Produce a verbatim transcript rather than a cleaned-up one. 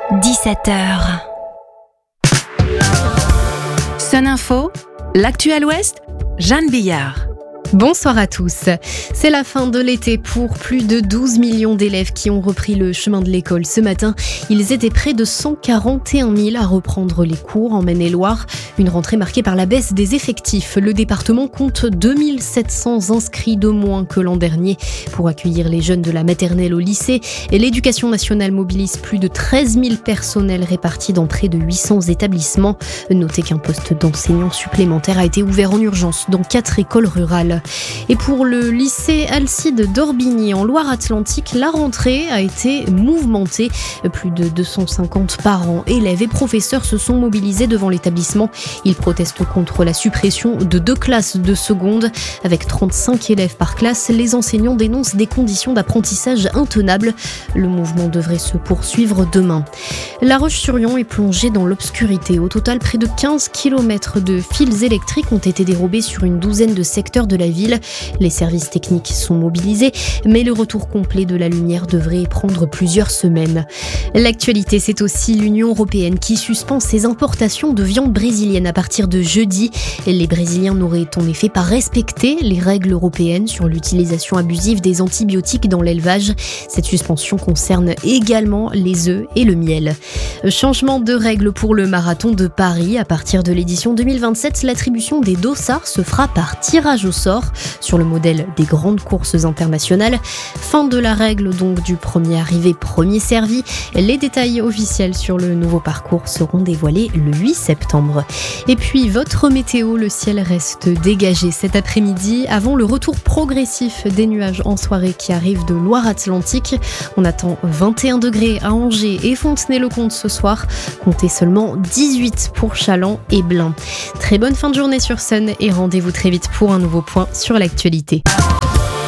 dix-sept heures. Sun Info, l'actu à l'Ouest, Jeanne Billard. Bonsoir à tous. C'est la fin de l'été pour plus de douze millions d'élèves qui ont repris le chemin de l'école ce matin. Ils étaient près de cent quarante et un mille à reprendre les cours en Maine-et-Loire. Une rentrée marquée par la baisse des effectifs. Le département compte deux mille sept cents inscrits de moins que l'an dernier pour accueillir les jeunes de la maternelle au lycée. Et l'Éducation nationale mobilise plus de treize mille personnels répartis dans près de huit cents établissements. Notez qu'un poste d'enseignant supplémentaire a été ouvert en urgence dans quatre écoles rurales. Et pour le lycée Alcide d'Orbigny en Loire-Atlantique, la rentrée a été mouvementée. Plus de deux cent cinquante parents, élèves et professeurs se sont mobilisés devant l'établissement. Ils protestent contre la suppression de deux classes de seconde. Avec trente-cinq élèves par classe, les enseignants dénoncent des conditions d'apprentissage intenables. Le mouvement devrait se poursuivre demain. La Roche-sur-Yon est plongée dans l'obscurité. Au total, près de quinze kilomètres de fils électriques ont été dérobés sur une douzaine de secteurs de la ville. Les services techniques sont mobilisés, mais le retour complet de la lumière devrait prendre plusieurs semaines. L'actualité, c'est aussi l'Union européenne qui suspend ses importations de viande brésilienne à partir de jeudi. Les Brésiliens n'auraient en effet pas respecté les règles européennes sur l'utilisation abusive des antibiotiques dans l'élevage. Cette suspension concerne également les œufs et le miel. Changement de règles pour le marathon de Paris. À partir de l'édition deux mille vingt-sept, l'attribution des dossards se fera par tirage au sort, sur le modèle des grandes courses internationales. Fin de la règle donc du premier arrivé, premier servi. Les détails officiels sur le nouveau parcours seront dévoilés le huit septembre. Et puis votre météo, le ciel reste dégagé cet après-midi avant le retour progressif des nuages en soirée qui arrivent de Loire-Atlantique. On attend vingt et un degrés à Angers et Fontenay-le-Comte ce soir. Comptez seulement dix-huit pour Challans et Blain. Très bonne fin de journée sur Sun et rendez-vous très vite pour un nouveau point sur l'actualité.